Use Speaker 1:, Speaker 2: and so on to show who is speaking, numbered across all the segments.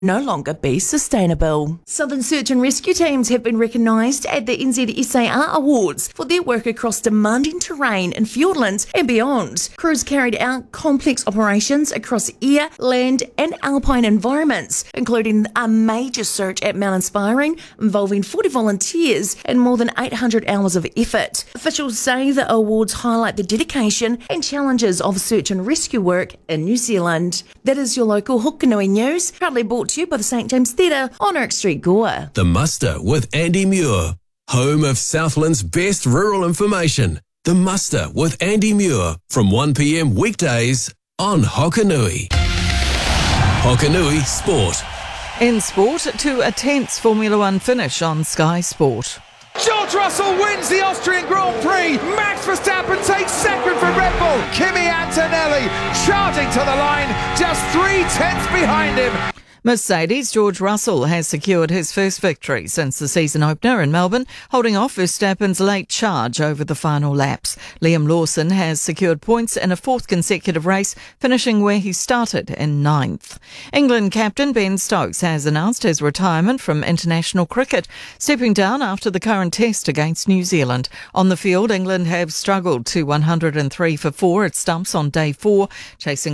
Speaker 1: no longer be sustainable. Southern Search and Rescue teams have been recognised at the NZSAR Awards for their work across demanding terrain in Fiordland and beyond. Crews carried out complex operations across air, land and alpine environments, including a major search at Mount Inspiring involving 40 volunteers and more than 800 hours of effort. Officials say the awards highlight the dedication and challenges of search and rescue work in New Zealand. That is your local Hokanui news, proudly brought to you by the St James Theatre on Oak Street, Gore.
Speaker 2: The Muster with Andy Muir, home of Southland's best rural information. The Muster with Andy Muir from 1 p.m. weekdays on Hokanui. Hokanui Sport.
Speaker 3: In sport, to a tense Formula One finish on Sky Sport.
Speaker 4: George Russell wins the Austrian Grand Prix. Max Verstappen takes second from Red Bull. Kimi Antonelli charging to the line, just 3/10 behind him.
Speaker 3: Mercedes' George Russell has secured his first victory since the season opener in Melbourne, holding off Verstappen's late charge over the final laps. Liam Lawson has secured points in a fourth consecutive race, finishing where he started in ninth. England captain Ben Stokes has announced his retirement from international cricket, stepping down after the current test against New Zealand. On the field, England have struggled to 103 for 4 at stumps on day 4, chasing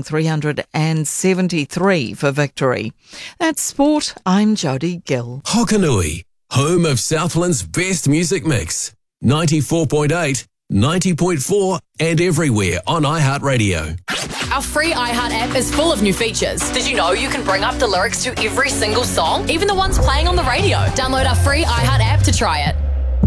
Speaker 3: 373 for victory. That's sport. I'm Jodie Gill.
Speaker 2: Hokanui, home of Southland's best music mix. 94.8, 90.4 and everywhere on iHeartRadio.
Speaker 5: Our free iHeart app is full of new features. Did you know you can bring up the lyrics to every single song, even the ones playing on the radio? Download our free iHeart app to try it.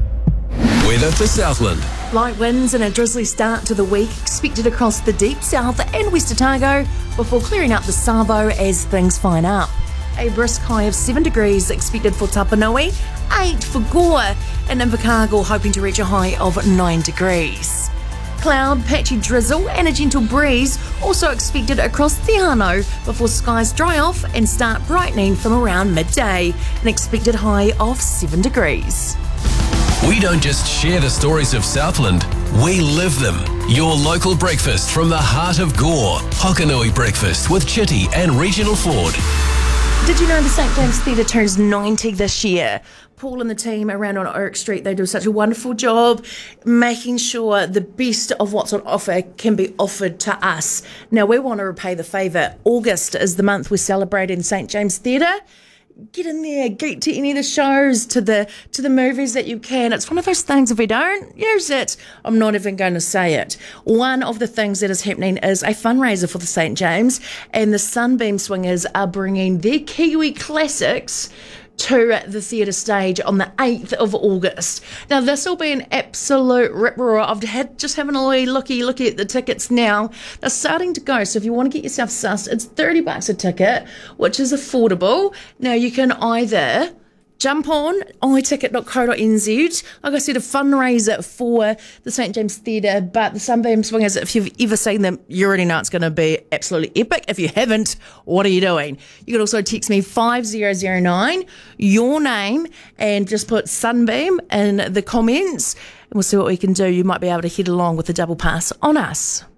Speaker 2: Weather for Southland.
Speaker 1: Light winds and a drizzly start to the week expected across the deep south and West Otago before clearing up the Savo as things fine up. A brisk high of 7 degrees expected for Tapanui, 8 for Gore, and Invercargill hoping to reach a high of 9 degrees. Cloud, patchy drizzle and a gentle breeze also expected across Te Anau before skies dry off and start brightening from around midday, an expected high of 7 degrees.
Speaker 2: We don't just share the stories of Southland, we live them. Your local breakfast from the heart of Gore. Hokanui Breakfast with Chitty and Regional Ford.
Speaker 1: Did you know the St James Theatre turns 90 this year? Paul and the team around on Oak Street, they do such a wonderful job making sure the best of what's on offer can be offered to us. Now, we want to repay the favour. August is the month we're celebrating St James Theatre. Get in there, get to any of the shows, to the movies that you can. It's one of those things, if we don't use it, I'm not even going to say it. One of the things that is happening is a fundraiser for the St James, and the Sunbeam Swingers are bringing their Kiwi classics to the theatre stage on the 8th of August. Now, this will be an absolute rip-roar. I've just having a wee looky at the tickets now. They're starting to go, so if you want to get yourself sussed, it's $30 a ticket, which is affordable. Now, you can either jump on iticket.co.nz. Like I said, a fundraiser for the St James Theatre, but the Sunbeam Swingers, if you've ever seen them, you already know it's going to be absolutely epic. If you haven't, what are you doing? You can also text me 5009, your name, and just put Sunbeam in the comments, and we'll see what we can do. You might be able to head along with the double pass on us.